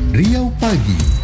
Riau Pagi.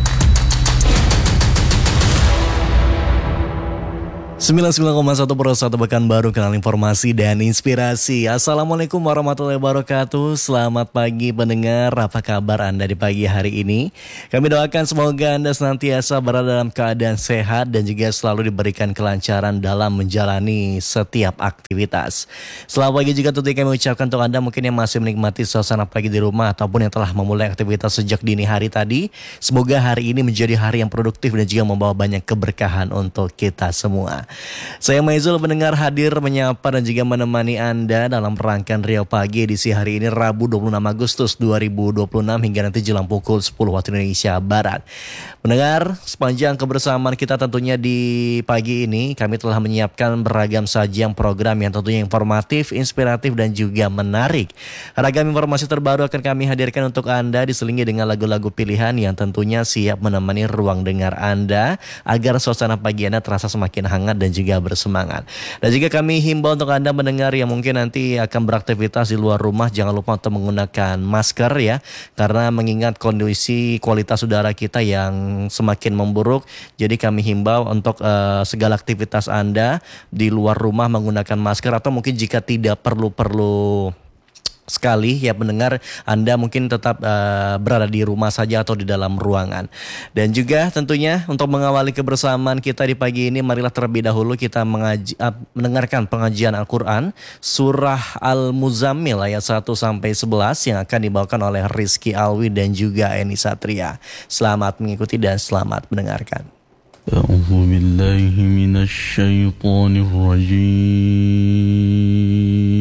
99,1 pekan baru, kenal informasi dan inspirasi. Assalamualaikum warahmatullahi wabarakatuh. Selamat pagi pendengar, apa kabar Anda di pagi hari ini? Kami doakan semoga Anda senantiasa berada dalam keadaan sehat dan juga selalu diberikan kelancaran dalam menjalani setiap aktivitas. Selamat pagi juga tentunya kami ucapkan untuk Anda mungkin yang masih menikmati suasana pagi di rumah ataupun yang telah memulai aktivitas sejak dini hari tadi. Semoga hari ini menjadi hari yang produktif dan juga membawa banyak keberkahan untuk kita semua. Saya Maizul pendengar hadir menyapa dan juga menemani Anda dalam rangkaian Riau Pagi edisi hari ini Rabu 26 Agustus 2026 hingga nanti jelang pukul 10 waktu Indonesia Barat. Pendengar, sepanjang kebersamaan kita tentunya di pagi ini kami telah menyiapkan beragam sajian program yang tentunya informatif, inspiratif dan juga menarik. Ragam informasi terbaru akan kami hadirkan untuk Anda diselingi dengan lagu-lagu pilihan yang tentunya siap menemani ruang dengar Anda agar suasana pagi Anda terasa semakin hangat dan juga bersemangat. Dan juga kami himbau untuk Anda mendengar yang mungkin nanti akan beraktivitas di luar rumah, jangan lupa untuk menggunakan masker ya, karena mengingat kondisi kualitas udara kita yang semakin memburuk. Jadi kami himbau untuk segala aktivitas Anda di luar rumah menggunakan masker, atau mungkin jika tidak perlu sekali ya pendengar, Anda mungkin tetap berada di rumah saja atau di dalam ruangan. Dan juga tentunya untuk mengawali kebersamaan kita di pagi ini, marilah terlebih dahulu kita mendengarkan pengajian Al-Quran Surah Al-Muzammil ayat 1-11 yang akan dibawakan oleh Rizky Alwi dan juga Eni Satria. Selamat mengikuti dan selamat mendengarkan. أعوذ بالله من الشيطان الرجيم